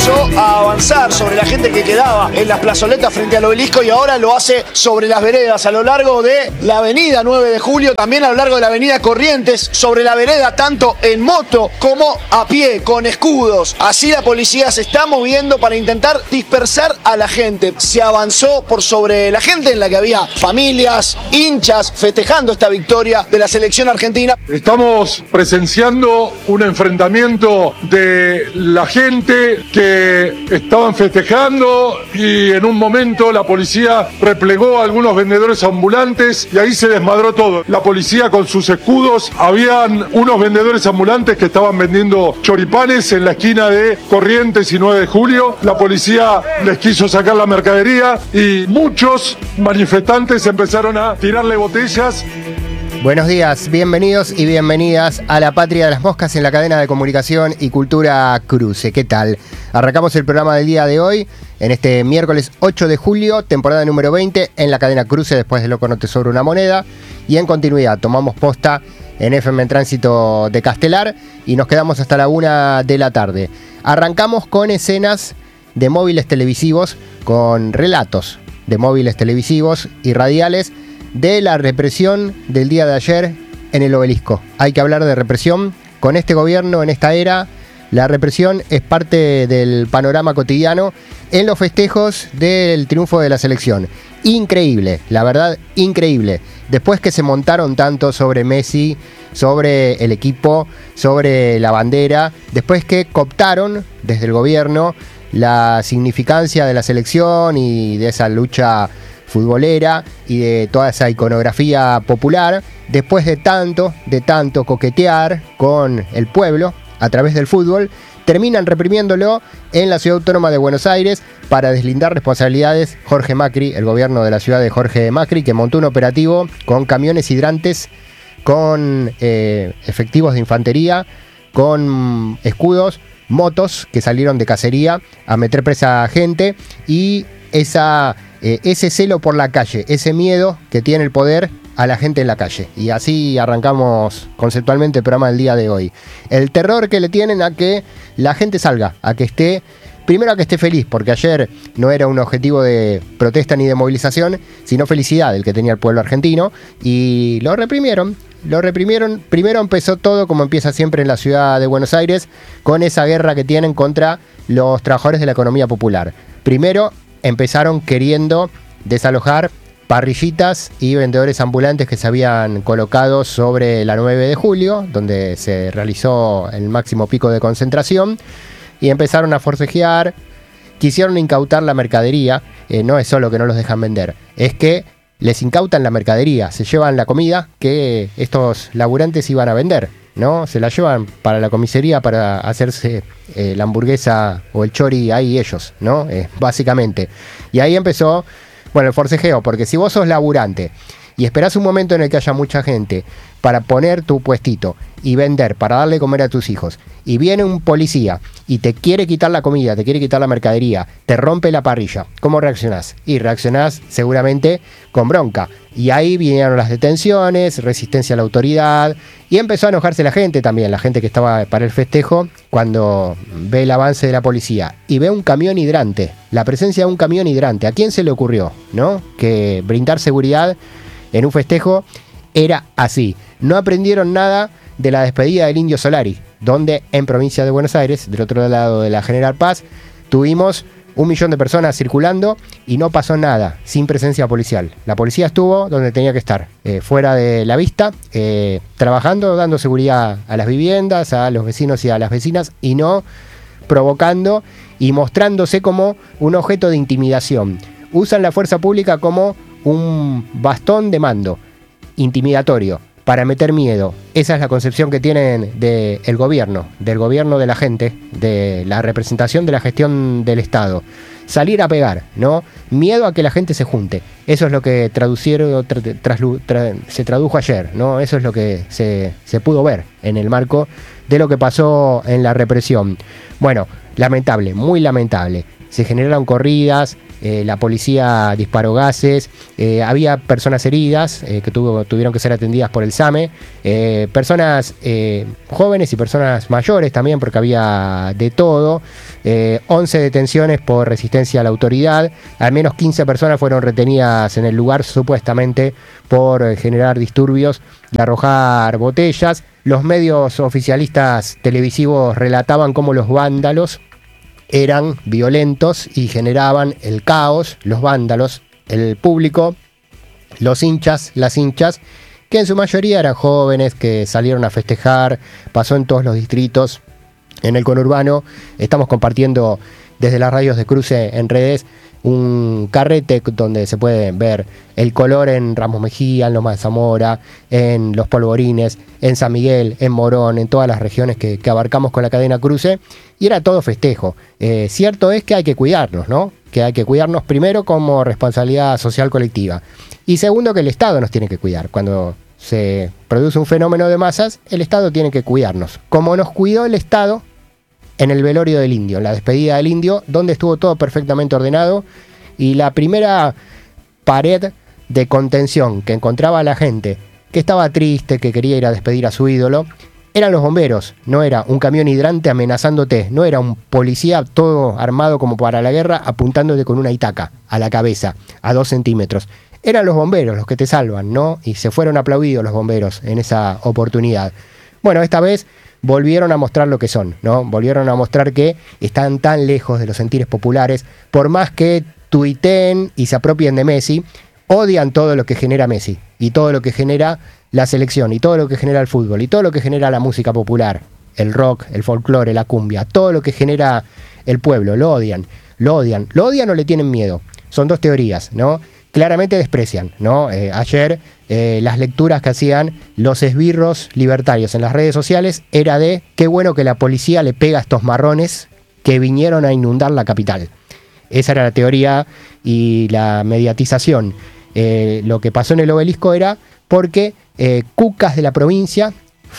empezó a avanzar sobre la gente que quedaba en las plazoletas frente al obelisco y ahora lo hace sobre las veredas a lo largo de la avenida 9 de Julio, también a lo largo de la avenida Corrientes, sobre la vereda tanto en moto como a pie, con escudos. Así la policía se está moviendo para intentar dispersar a la gente. Se avanzó por sobre la gente en la que había familias, hinchas, festejando esta victoria de la selección argentina. Estamos presenciando un enfrentamiento de la gente que estaban festejando y en un momento la policía replegó a algunos vendedores ambulantes y ahí se desmadró todo. La policía con sus escudos, habían unos vendedores ambulantes que estaban vendiendo choripanes en la esquina de Corrientes y 9 de Julio. La policía les quiso sacar la mercadería y muchos manifestantes empezaron a tirarle botellas. Buenos días, bienvenidos y bienvenidas a la Patria de las Moscas en la cadena de comunicación y cultura Cruce. ¿Qué tal? Arrancamos el programa del día de hoy, en este miércoles 8 de julio, temporada número 20, en la cadena Cruce, después de Loco no te sobra una moneda. Y en continuidad, tomamos posta en FM en Tránsito de Castelar y nos quedamos hasta la 1 de la tarde. Arrancamos con escenas de móviles televisivos, con relatos de móviles televisivos y radiales de la represión del día de ayer en el obelisco. Hay que hablar de represión. Con este gobierno, en esta era, la represión es parte del panorama cotidiano en los festejos del triunfo de la selección. Increíble, la verdad, increíble. Después que se montaron tanto sobre Messi, sobre el equipo, sobre la bandera, después que cooptaron desde el gobierno la significancia de la selección y de esa lucha futbolera y de toda esa iconografía popular, después de tanto coquetear con el pueblo a través del fútbol, terminan reprimiéndolo en la Ciudad Autónoma de Buenos Aires para deslindar responsabilidades. Jorge Macri, el gobierno de la ciudad de Jorge Macri, que montó un operativo con camiones hidrantes, con efectivos de infantería, con escudos, motos que salieron de cacería a meter presa a gente y ese celo por la calle, ese miedo que tiene el poder a la gente en la calle. Y así arrancamos conceptualmente el programa del día de hoy. El terror que le tienen a que la gente salga, a que esté, primero a que esté feliz, porque ayer no era un objetivo de protesta ni de movilización, sino felicidad el que tenía el pueblo argentino, y lo reprimieron. Primero empezó todo como empieza siempre en la ciudad de Buenos Aires, con esa guerra que tienen contra los trabajadores de la economía popular. Primero empezaron queriendo desalojar parrillitas y vendedores ambulantes que se habían colocado sobre la 9 de julio, donde se realizó el máximo pico de concentración, y empezaron a forcejear, quisieron incautar la mercadería. No es solo que no los dejan vender, es que les incautan la mercadería, se llevan la comida que estos laburantes iban a vender, ¿no? Se la llevan para la comisaría para hacerse la hamburguesa o el chori ahí ellos, ¿no? Básicamente. Y ahí empezó, el forcejeo, porque si vos sos laburante y esperás un momento en el que haya mucha gente para poner tu puestito y vender, para darle de comer a tus hijos, y viene un policía y te quiere quitar la comida, te quiere quitar la mercadería, te rompe la parrilla, ¿cómo reaccionás? Y reaccionás seguramente con bronca. Y ahí vinieron las detenciones, resistencia a la autoridad, y empezó a enojarse la gente también, la gente que estaba para el festejo, cuando ve el avance de la policía y ve un camión hidrante, la presencia de un camión hidrante. ¿A quién se le ocurrió, no? Que brindar seguridad en un festejo era así. No aprendieron nada de la despedida del Indio Solari, donde en provincia de Buenos Aires, del otro lado de la General Paz, tuvimos 1 millón de personas circulando y no pasó nada, sin presencia policial. La policía estuvo donde tenía que estar, fuera de la vista, trabajando, dando seguridad a las viviendas, a los vecinos y a las vecinas, y no provocando y mostrándose como un objeto de intimidación. Usan la fuerza pública como un bastón de mando intimidatorio para meter miedo. Esa es la concepción que tienen del gobierno de la gente, de la representación de la gestión del Estado. Salir a pegar, ¿no? Miedo a que la gente se junte. Eso es lo que se tradujo ayer, ¿no? Eso es lo que se pudo ver en el marco de lo que pasó en la represión. Bueno, lamentable, muy lamentable. Se generaron corridas, la policía disparó gases, había personas heridas que tuvieron que ser atendidas por el SAME, personas jóvenes y personas mayores también, porque había de todo, 11 detenciones por resistencia a la autoridad, al menos 15 personas fueron retenidas en el lugar supuestamente por generar disturbios y arrojar botellas. Los medios oficialistas televisivos relataban cómo los vándalos eran violentos y generaban el caos, los vándalos, el público, los hinchas, las hinchas, que en su mayoría eran jóvenes que salieron a festejar, pasó en todos los distritos, en el conurbano. Estamos compartiendo desde las radios de Cruce en redes un carrete donde se puede ver el color en Ramos Mejía, en Loma de Zamora, en Los Polvorines, en San Miguel, en Morón, en todas las regiones que abarcamos con la cadena Cruce, y era todo festejo. Cierto es que hay que cuidarnos, ¿no? Que hay que cuidarnos primero como responsabilidad social colectiva, y segundo que el Estado nos tiene que cuidar. Cuando se produce un fenómeno de masas, el Estado tiene que cuidarnos, como nos cuidó el Estado en el velorio del Indio, en la despedida del Indio, donde estuvo todo perfectamente ordenado, y la primera pared de contención que encontraba la gente que estaba triste, que quería ir a despedir a su ídolo, eran los bomberos. No era un camión hidrante amenazándote, no era un policía todo armado como para la guerra apuntándote con una itaca a la cabeza, a 2 centímetros. Eran los bomberos los que te salvan, ¿no? Y se fueron aplaudidos los bomberos en esa oportunidad. Bueno, esta vez volvieron a mostrar lo que son, ¿no? Volvieron a mostrar que están tan lejos de los sentires populares, por más que tuiteen y se apropien de Messi, odian todo lo que genera Messi, y todo lo que genera la selección, y todo lo que genera el fútbol, y todo lo que genera la música popular, el rock, el folclore, la cumbia, todo lo que genera el pueblo, lo odian o le tienen miedo. Son dos teorías, ¿no? Claramente desprecian, ¿no? Ayer las lecturas que hacían los esbirros libertarios en las redes sociales era de qué bueno que la policía le pega a estos marrones que vinieron a inundar la capital. Esa era la teoría y la mediatización. Lo que pasó en el Obelisco era porque cucas de la provincia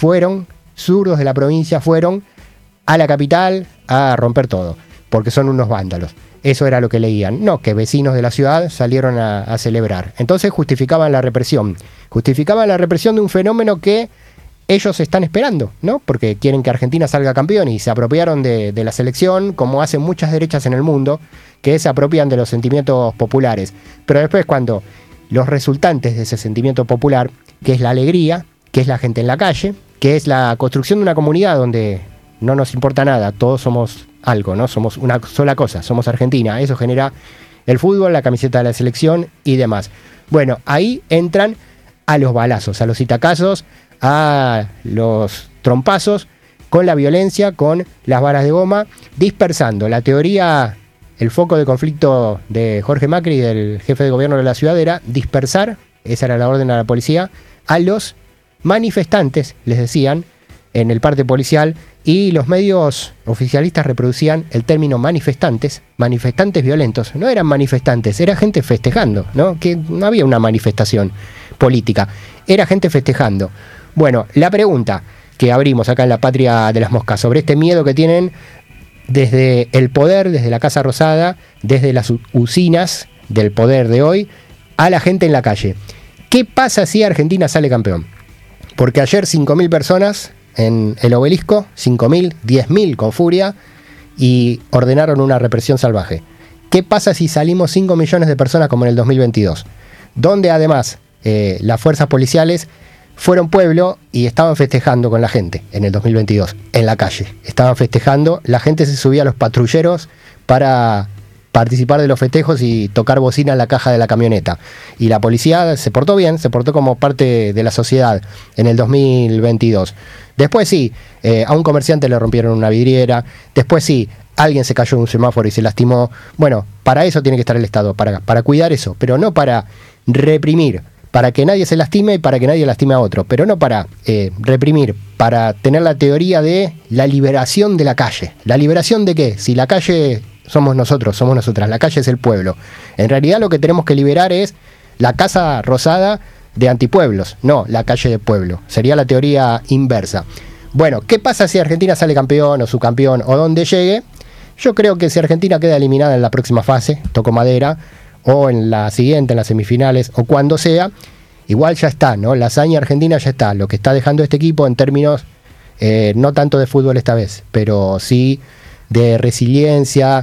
zurdos de la provincia fueron a la capital a romper todo, porque son unos vándalos. Eso era lo que leían. No, que vecinos de la ciudad salieron a celebrar. Entonces justificaban la represión. Justificaban la represión de un fenómeno que ellos están esperando, ¿no? Porque quieren que Argentina salga campeón y se apropiaron de la selección, como hacen muchas derechas en el mundo, que se apropian de los sentimientos populares. Pero después, cuando los resultantes de ese sentimiento popular, que es la alegría, que es la gente en la calle, que es la construcción de una comunidad donde no nos importa nada, todos somos algo, ¿no? Somos una sola cosa, somos Argentina. Eso genera el fútbol, la camiseta de la selección y demás. Bueno, ahí entran a los balazos, a los itacazos, a los trompazos, con la violencia, con las varas de goma, dispersando. La teoría, el foco de conflicto de Jorge Macri, del jefe de gobierno de la ciudad, era dispersar, esa era la orden a la policía, a los manifestantes, les decían, en el parte policial, y los medios oficialistas reproducían el término manifestantes violentos. No eran manifestantes, era gente festejando, ¿no? Que no había una manifestación política, era gente festejando. Bueno, la pregunta que abrimos acá en la Patria de las Moscas sobre este miedo que tienen desde el poder, desde la Casa Rosada, desde las usinas del poder de hoy, a la gente en la calle. ¿Qué pasa si Argentina sale campeón? Porque ayer 5.000 personas en el Obelisco, 5.000, 10.000 con furia, y ordenaron una represión salvaje. ¿Qué pasa si salimos 5 millones de personas como en el 2022? Donde además las fuerzas policiales fueron pueblo y estaban festejando con la gente en el 2022, en la calle. Estaban festejando, la gente se subía a los patrulleros para participar de los festejos y tocar bocina en la caja de la camioneta. Y la policía se portó bien, se portó como parte de la sociedad en el 2022. Después sí, a un comerciante le rompieron una vidriera. Después sí, alguien se cayó en un semáforo y se lastimó. Bueno, para eso tiene que estar el Estado, para cuidar eso, pero no para reprimir, para que nadie se lastime y para que nadie lastime a otro, pero no para reprimir, para tener la teoría de la liberación de la calle. ¿La liberación de qué? Si la calle somos nosotros, somos nosotras, la calle es el pueblo. En realidad lo que tenemos que liberar es la Casa Rosada de antipueblos, no la calle de pueblo. Sería la teoría inversa. Bueno, ¿qué pasa si Argentina sale campeón o subcampeón o donde llegue? Yo creo que si Argentina queda eliminada en la próxima fase, toco madera, o en la siguiente, en las semifinales, o cuando sea, igual ya está, ¿no? La hazaña argentina ya está. Lo que está dejando este equipo en términos, no tanto de fútbol esta vez, pero sí de resiliencia,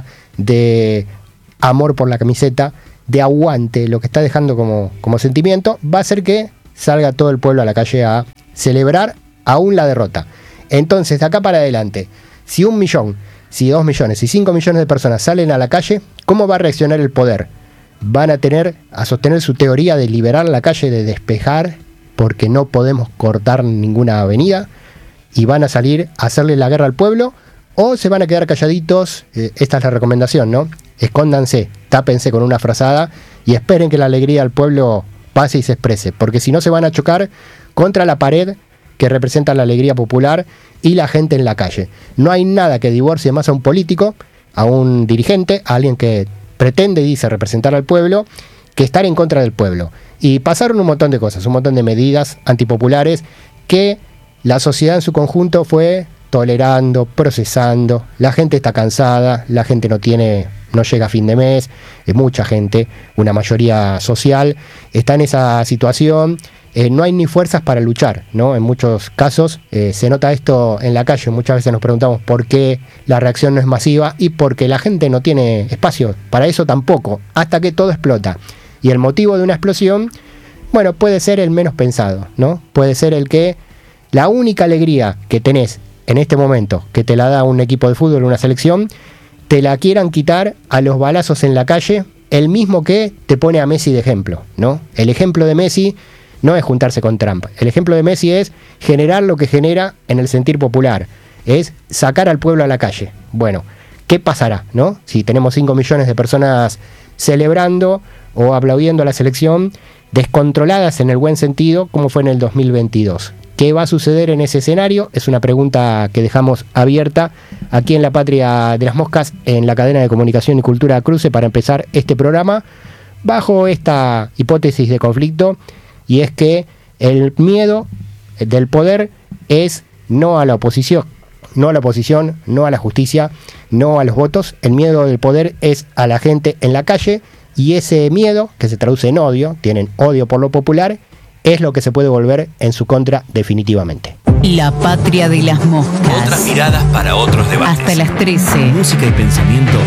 de amor por la camiseta, de aguante, lo que está dejando como sentimiento, va a hacer que salga todo el pueblo a la calle a celebrar aún la derrota. Entonces, de acá para adelante, si 1 millón, si 2 millones, si 5 millones de personas salen a la calle, ¿cómo va a reaccionar el poder? Van a sostener su teoría de liberar la calle, de despejar, porque no podemos cortar ninguna avenida, y van a salir a hacerle la guerra al pueblo, o se van a quedar calladitos. Esta es la recomendación, ¿no? Escóndanse, tápense con una frazada y esperen que la alegría del pueblo pase y se exprese, porque si no se van a chocar contra la pared que representa la alegría popular y la gente en la calle. No hay nada que divorcie más a un político, a un dirigente, a alguien que pretende y dice representar al pueblo, que estar en contra del pueblo. Y pasaron un montón de cosas, un montón de medidas antipopulares que la sociedad en su conjunto fue tolerando, procesando. La gente está cansada, la gente no llega a fin de mes, mucha gente, una mayoría social, está en esa situación. No hay ni fuerzas para luchar, ¿no? En muchos casos se nota esto en la calle. Muchas veces nos preguntamos por qué la reacción no es masiva, y porque la gente no tiene espacio para eso tampoco, hasta que todo explota. Y el motivo de una explosión, bueno, puede ser el menos pensado, ¿no? Puede ser el que la única alegría que tenés en este momento, que te la da un equipo de fútbol, una selección, te la quieran quitar a los balazos en la calle, el mismo que te pone a Messi de ejemplo, ¿no? El ejemplo de Messi no es juntarse con Trump. El ejemplo de Messi es generar lo que genera en el sentir popular, es sacar al pueblo a la calle. Bueno, ¿qué pasará, no? Si tenemos 5 millones de personas celebrando o aplaudiendo a la selección, descontroladas en el buen sentido, como fue en el 2022. ¿Qué va a suceder en ese escenario? Es una pregunta que dejamos abierta aquí en la Patria de las Moscas, en la cadena de comunicación y cultura Cruce, para empezar este programa, bajo esta hipótesis de conflicto, y es que el miedo del poder es no a la oposición, no a la justicia, no a los votos. El miedo del poder es a la gente en la calle, y ese miedo, que se traduce en odio, tienen odio por lo popular, es lo que se puede volver en su contra definitivamente. La Patria de las Moscas. Otras miradas para otros debates. Hasta las 13. Música y pensamiento